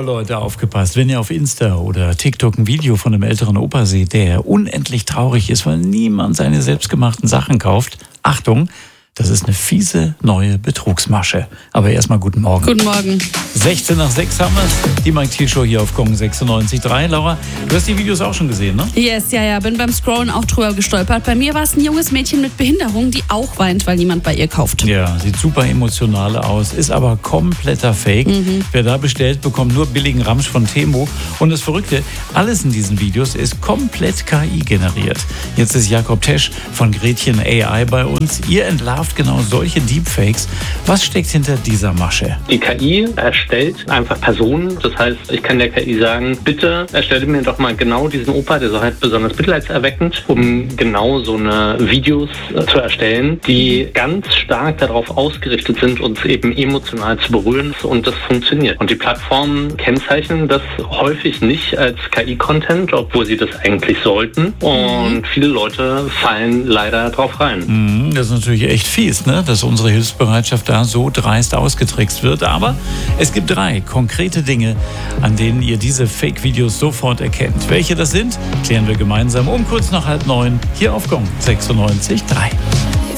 Leute, aufgepasst. Wenn ihr auf Insta oder TikTok ein Video von einem älteren Opa seht, der unendlich traurig ist, weil niemand seine selbstgemachten Sachen kauft, Achtung, das ist eine fiese neue Betrugsmasche. Aber erstmal guten Morgen. Guten Morgen. 16 nach 6 haben wir es. Die Mike Thiel Show hier auf Gong 96.3. Laura, du hast die Videos auch schon gesehen, ne? Yes, ja. Bin beim Scrollen auch drüber gestolpert. Bei mir war es ein junges Mädchen mit Behinderung, die auch weint, weil niemand bei ihr kauft. Ja, sieht super emotional aus, ist aber kompletter Fake. Wer da bestellt, bekommt nur billigen Ramsch von Temo. Und das Verrückte, alles in diesen Videos ist komplett KI generiert. Jetzt ist Jakob Tesch von Gretchen AI bei uns. Ihr entlarvt genau solche Deepfakes. Was steckt hinter dieser Masche? Die KI erstellt einfach Personen. Das heißt, ich kann der KI sagen, bitte erstelle mir doch mal genau diesen Opa, der ist halt besonders mitleidserweckend, um genau so eine Videos zu erstellen, die ganz stark darauf ausgerichtet sind, uns eben emotional zu berühren, und das funktioniert. Und die Plattformen kennzeichnen das häufig nicht als KI-Content, obwohl sie das eigentlich sollten. Und viele Leute fallen leider drauf rein. Das ist natürlich echt fies, ne? Dass unsere Hilfsbereitschaft da so dreist ausgetrickst wird. Aber es gibt 3 konkrete Dinge, an denen ihr diese Fake-Videos sofort erkennt. Welche das sind, klären wir gemeinsam um kurz nach 8:30 hier auf Gong 96.3.